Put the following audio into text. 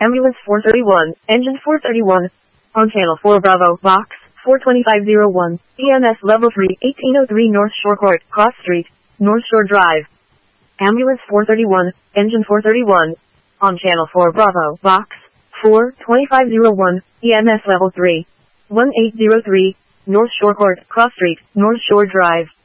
Ambulance 431, Engine 431. On Channel 4 Bravo, Box 42501, EMS Level 3, 1803 North Shore Court, Cross Street, North Shore Drive. Ambulance 431, Engine 431. On Channel 4 Bravo, Box 42501, EMS Level 3, 1803 North Shore Court, Cross Street, North Shore Drive.